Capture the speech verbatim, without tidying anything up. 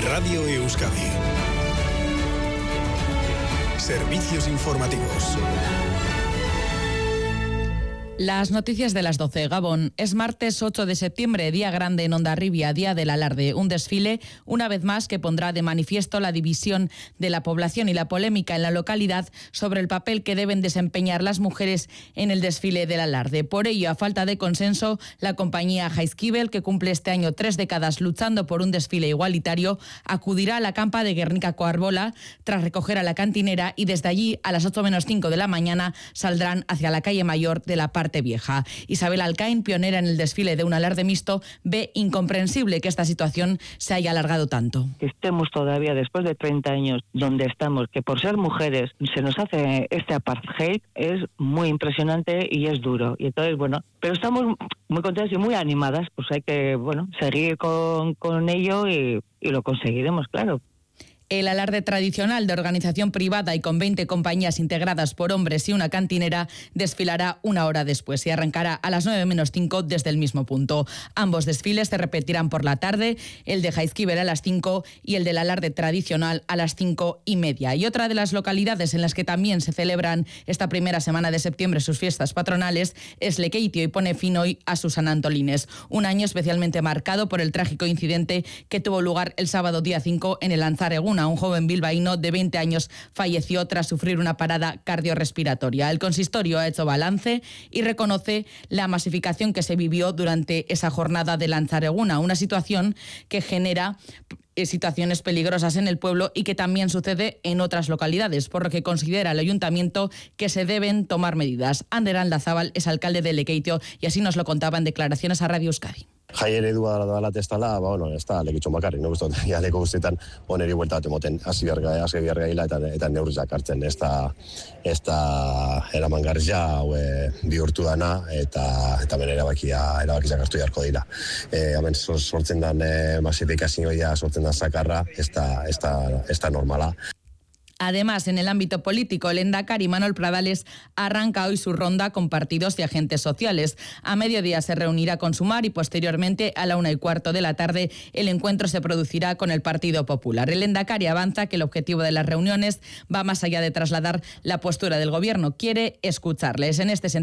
Radio Euskadi. Servicios informativos. Las noticias de las doce. Gabón. Es martes ocho de septiembre, día grande en Hondarribia, día del alarde. Un desfile, una vez más, que pondrá de manifiesto la división de la población y la polémica en la localidad sobre el papel que deben desempeñar las mujeres en el desfile del alarde. Por ello, a falta de consenso, la compañía Jaizkibel, que cumple este año tres décadas luchando por un desfile igualitario, acudirá a la campa de Guernica-Coarbola tras recoger a la cantinera y desde allí, a las ocho menos cinco de la mañana, saldrán hacia la calle mayor de la parte vieja. Isabel Alcaín, pionera en el desfile de un alarde mixto, ve incomprensible que esta situación se haya alargado tanto. Que estemos todavía después de treinta años donde estamos, que por ser mujeres se nos hace este apartheid, es muy impresionante y es duro. Y entonces, bueno, pero estamos muy contentas y muy animadas, pues hay que, bueno, seguir con, con ello y, y lo conseguiremos, claro. El alarde tradicional de organización privada y con veinte compañías integradas por hombres y una cantinera desfilará una hora después y arrancará a las nueve menos cinco desde el mismo punto. Ambos desfiles se repetirán por la tarde, el de Jaizkibel a las cinco y el del alarde tradicional a las cinco y media. Y otra de las localidades en las que también se celebran esta primera semana de septiembre sus fiestas patronales es Lekeitio y pone fin hoy a sus San Antolines. Un año especialmente marcado por el trágico incidente que tuvo lugar el sábado día cinco en el Lanzareguna. Un joven bilbaíno de veinte años falleció tras sufrir una parada cardiorrespiratoria. El consistorio ha hecho balance y reconoce la masificación que se vivió durante esa jornada de Lanzareguna, una situación que genera situaciones peligrosas en el pueblo y que también sucede en otras localidades, por lo que considera el ayuntamiento que se deben tomar medidas. Ander Aldazábal es alcalde de Lekeitio y así nos lo contaba en declaraciones a Radio Euskadi. Jai eredua dela testala, ba, bueno, ez da, lekitxon bakarrik, no guztot, ja, leko guztietan oneri buelta bat emoten, hasi biharga, hasi biharga hila eta, eta neurrizak hartzen, ez da, ez da eramangarria, hau bihurtu dana, eta, eta bere erabakia, erabakiak hartu jarko dira. E, hemen sortzen dan e, masifikazioa, sortzen dan sakarra, ez da, ez da, ez da normala. Además, en el ámbito político, el Endacari Manuel Pradales arranca hoy su ronda con partidos y agentes sociales. A mediodía se reunirá con Sumar y posteriormente a la una y cuarto de la tarde el encuentro se producirá con el Partido Popular. El Endacari avanza que el objetivo de las reuniones va más allá de trasladar la postura del gobierno, quiere escucharles. En este sentido,